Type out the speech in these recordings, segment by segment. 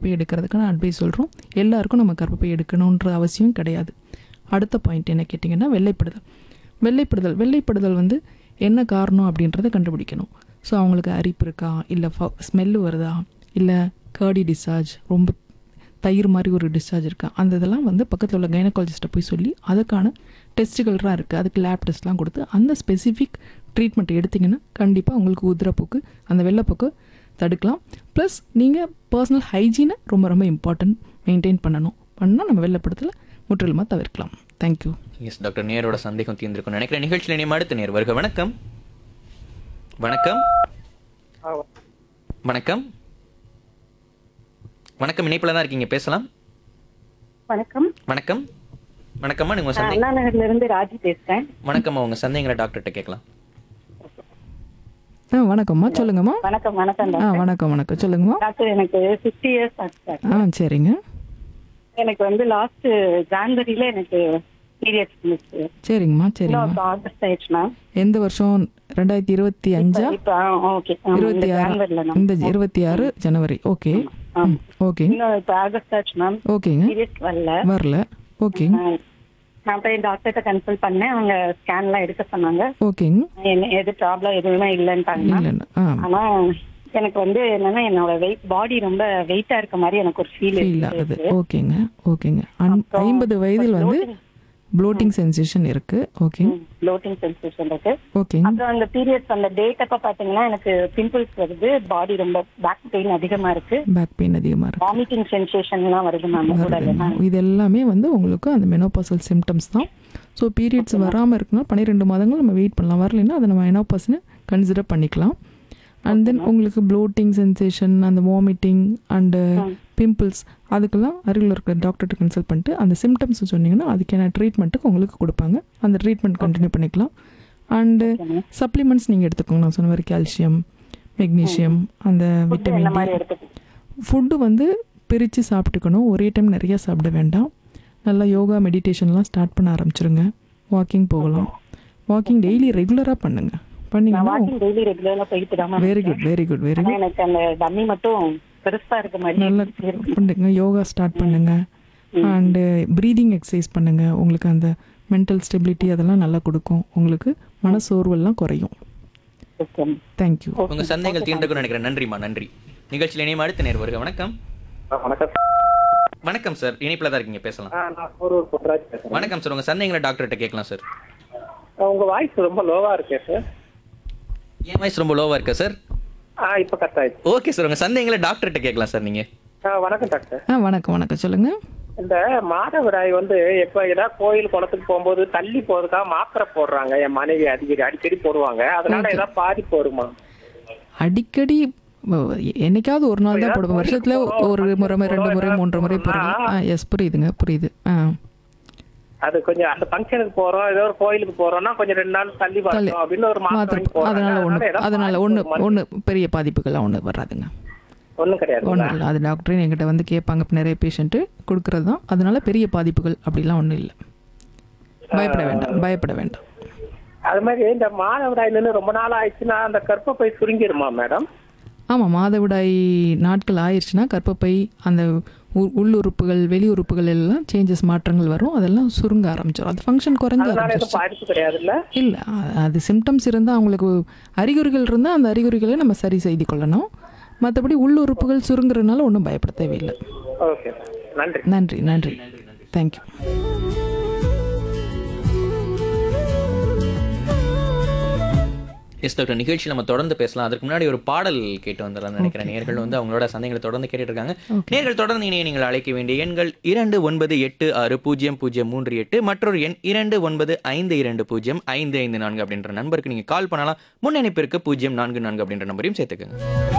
கர்ப்பப்பை எடுக்கிறதுக்கான அட்வைஸ் சொல்கிறோம். எல்லாருக்கும் நம்ம கர்ப்பப்பை எடுக்கணுன்ற அவசியம் கிடையாது. அடுத்த பாயிண்ட் என்ன கேட்டிங்கன்னா வெள்ளைப்படுதல் வந்து என்ன காரணம் அப்படின்றத கண்டுபிடிக்கணும். ஸோ அவங்களுக்கு அரிப்பு இருக்கா, இல்லை ஸ்மெல்லு வருதா, இல்லை கர்டி டிஸ்சார்ஜ், ரொம்ப தயிர் மாதிரி ஒரு டிஸ்சார்ஜ் இருக்கா, அந்த இதெல்லாம் வந்து பக்கத்தில் உள்ள கைனகாலஜிஸ்ட்டை போய் சொல்லி அதுக்கான டெஸ்ட்டுகள்லாம் இருக்குது, அதுக்கு லேப் டெஸ்ட்லாம் கொடுத்து அந்த ஸ்பெசிஃபிக் ட்ரீட்மெண்ட் எடுத்திங்கன்னா கண்டிப்பாக உங்களுக்கு உதிரப்போக்கு, அந்த வெள்ளைப்போக்கு தடுக்கலாம். ப்ளஸ் நீங்கள் பர்சனல் ஹைஜீனை ரொம்ப ரொம்ப இம்பார்ட்டன்ட் மெயின்டைன் பண்ணால் நம்ம வெள்ளைப்படுத்தலை முற்றிலுமாக தவிர்க்கலாம். தேங்க்யூ. எஸ் டாக்டர், நேரோட சந்தேகம் தீர்ந்திருக்கும் நினைக்கிறேன். நிகழ்ச்சியில் நேம் அடுத்த நேர் வருக. வணக்கம். வணக்கம் வணக்கம் வணக்கம், இணைப்பில் தான் இருக்கீங்க, பேசலாம். வணக்கம். வணக்கம் வணக்கம்மா, நீங்க உங்க சந்தேகம். அண்ணா நகர்ல இருந்து ராஜி பேசுறேன். வணக்கம்மா, உங்க சந்தேகங்களை டாக்டர்கிட்ட கேட்கலாம். வணக்கம்மா, சொல்லுங்கம்மா. வணக்கம். வணக்கம் டாக்டர். வணக்கம் சொல்லுங்கம்மா. டாக்டர், எனக்கு 50 இயர்ஸ் ஆச்சு. சரிங்க. எனக்கு வந்து லாஸ்ட் ஜான்வரியில எனக்கு பீரியட்ஸ் இருந்துச்சு. சரிங்கம்மா. ஆகஸ்ட் ஆயிடுச்சு மேம். எந்த வருஷம்? 2025? ஓகே, 26. இந்த 26 ஜனவரி. Okay okay. இன்னும் இப்போ ஆகஸ்ட் ஆச்சு மேம். ஓகேங்க. பீரியட்ஸ் வரல. ஓகேங்க. நான் போய் டாக்டர்கிட்ட கன்சல்ட் பண்ணேன். அவங்க ஸ்கேன்லாம் எடுக்க சொன்னாங்க. ஓகேங்க. எது ப்ராப்ளம் எதுவுமே இல்லைன்ட்டாங்க. ஆனா எனக்கு வந்து என்னன்னா என்னோட பாடி ரொம்ப வெயிட்டா இருக்க மாதிரி எனக்கு ஒரு ஃபீல் ஆகுது. ஓகேங்க. 50 வயதில் வந்து ப்ளோட்டிங் சென்சேஷன் இருக்கு. ஓகே, ப்ளோட்டிங் சென்சேஷன் இருக்கு. ஓகே. அப்புறம் அந்த பீரியட்ஸ் அந்த டேட் அப்ப பாத்தீங்கன்னா எனக்கு பிம்பிள்ஸ் வருது, பாடி ரொம்ப பேக் பெயின் அதிகமா இருக்கு, வாமிட்டிங் சென்சேஷன்லாம் வருது மேம். இது எல்லாமே வந்து உங்களுக்கு அந்த மெனோபாசல் சிம்டம்ஸ் தான். ஸோ பீரியட்ஸ் வராமல் இருக்குன்னா 12 மாதங்கள் நம்ம வெயிட் பண்ணலாம். வரலைன்னா அதை நம்ம மெனோபாஸ்னு கன்சிடர் பண்ணிக்கலாம். அண்ட் தென் உங்களுக்கு ப்ளோட்டிங் சென்சேஷன், அந்த வாமிட்டிங் அண்டு பிம்பிள்ஸ், அதுக்கெல்லாம் அருகில் இருக்கிற டாக்டர்கிட்ட கன்சல்ட் பண்ணிட்டு அந்த சிம்டம்ஸ் சொன்னீங்கன்னா அதுக்கான ட்ரீட்மெண்ட்டுக்கு உங்களுக்கு கொடுப்பாங்க. அந்த ட்ரீட்மெண்ட் கண்டினியூ பண்ணிக்கலாம். அண்டு சப்ளிமெண்ட்ஸ் நீங்கள் எடுத்துக்கோங்க. நான் சொன்ன மாதிரி கால்சியம், மெக்னீஷியம், அந்த விட்டமின் டி. ஃபுட்டு வந்து பிரித்து சாப்பிட்டுக்கணும். ஒரே டைம் நிறையா சாப்பிட வேண்டாம். நல்லா யோகா மெடிடேஷன்லாம் ஸ்டார்ட் பண்ண ஆரம்பிச்சிருங்க. வாக்கிங் போகலாம். வாக்கிங் டெய்லி ரெகுலராக பண்ணுங்கள். பண்ணீங்கன்னா வெரி குட். எனக்கு அந்த டம்மி மட்டும் பெருசா இருக்க மாதிரி நல்லா பண்ணுங்க. யோகா ஸ்டார்ட் பண்ணுங்க. அண்டு ப்ரீதிங் எக்ஸசைஸ் பண்ணுங்க. உங்களுக்கு அந்த மென்டல் ஸ்டெபிலிட்டி அதெல்லாம் நல்லா கொடுக்கும். உங்களுக்கு மனசோர்வெல்லாம் குறையும். தேங்க்யூ. உங்க சந்தேகங்கள் தீர்ந்துக்கும் நினைக்கிறேன். நன்றிம்மா, நன்றி. நிகழ்ச்சியில் இணையம் அடுத்த நேர் வருக. வணக்கம். வணக்கம் சார், இணைப்பில் தான் இருக்கீங்க, பேசலாம். வணக்கம் சார், உங்க சந்தேகங்களை டாக்டர்கிட்ட கேட்கலாம் சார். உங்க வாய்ஸ் ரொம்ப லோவா இருக்கே சார். என் வாய்ஸ் ரொம்ப லோவா இருக்கா சார்? இப்ப கரெக்ட் ஆயிடுச்சு. ஓகே சார், உங்க சந்தேகங்களை டாக்டர்கிட்ட கேட்கலாம் சார். நீங்க வணக்கம் டாக்டர். வணக்கம் சொல்லுங்க. இந்த மாதவிடாய் வந்து எப்ப ஏதாவது கோயில் குளத்துக்கு போகும்போது தள்ளி போறதுக்காக மாத்திரை போடுறாங்க. என் மனைவி அடிக்கடி போடுவாங்க. அதனால ஏதாவது பாதிப்பு வருமா? அடிக்கடி என்னைக்காவது ஒரு நாள் தான் போடுவோம். வருஷத்துல ஒரு முறை, 2 முறை, 3 முறை போடுறோம். எஸ், புரியுது. அது கொஞ்சம் அந்த ஃபங்க்ஷனுக்கு போறோம், ஏதோ ஒரு கோயிலுக்கு போறோம்னா கொஞ்சம் 2 நாள் தள்ளி வரணும் அப்படின்னு ஒரு மாத்திரை. அதனால ஒண்ணு பெரிய பாதிப்புகள்லாம் ஒண்ணு வராதுங்க. ஒன்றும் கிடையாது. ஒன்றும் இல்லை. அது டாக்டரே என்கிட்ட வந்து கேட்பாங்க. நிறைய பேஷண்ட்டு கொடுக்கறது தான். அதனால பெரிய பாதிப்புகள் அப்படிலாம் ஒன்றும் இல்லை. பயப்பட வேண்டாம். அது மாதிரி இந்த மாதவிடாய் நின்று ரொம்ப நாள் ஆயிடுச்சுன்னா அந்த கர்ப்பப்பை சுருங்கிருமா மேடம்? ஆமாம், மாதவிடாய் நாட்கள் ஆயிடுச்சுன்னா கர்ப்பப்பை, அந்த உள்ளுறுப்புகள், வெளி உறுப்புகள் எல்லாம் சேஞ்சஸ், மாற்றங்கள் வரும். அதெல்லாம் சுருங்க ஆரம்பிச்சிடும். அது ஃபங்க்ஷன் குறைஞ்ச ஆரம்பிச்சிடும். இல்லை, அது சிம்டம்ஸ் இருந்தால், அவங்களுக்கு அறிகுறிகள் இருந்தால் அந்த அறிகுறிகளை நம்ம சரி செய்து கொள்ளணும். மற்றபடி உள்ளுறுப்புகள் சுருங்குறதுனால ஒன்றும் பயப்பட தேவையில்லை. நன்றி. தேங்க்யூ. எஸ் டாக்டர், நிகழ்ச்சி நம்ம தொடர்ந்து பேசலாம். அதுக்கு முன்னாடி ஒரு பாடல் கேட்டு வந்துடலாம்னு நினைக்கிறேன். நேர்கள் வந்து அவங்களோட சந்தேகங்களை தொடர்ந்து கேட்டுட்டு இருக்காங்க. நேர்கள் தொடர்ந்து நீங்கள் அழைக்க வேண்டிய எண்கள் 29860038, மற்றொரு எண் 2952055554 அப்படின்ற நம்பருக்கு நீங்கள் கால் பண்ணலாம். முன்னிணைப்பிற்கு 044 அப்படின்ற நம்பரையும் சேர்த்துக்கோங்க.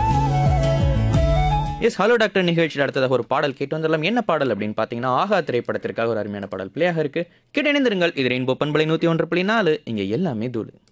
எஸ், ஹலோ டாக்டர் நிகழ்ச்சியில் அடுத்ததாக ஒரு பாடல் கேட்டு வந்துடலாம். என்ன பாடல் அப்படின்னு பார்த்தீங்கன்னா, ஆகா திரைப்படத்திற்காக ஒரு அருமையான பாடல் பிள்ளையாக இருக்கு. கேட்டு இணைந்திருங்கள். இது ரெயின்போ பண்பலை 101.4. இங்கே எல்லாமே தூளு.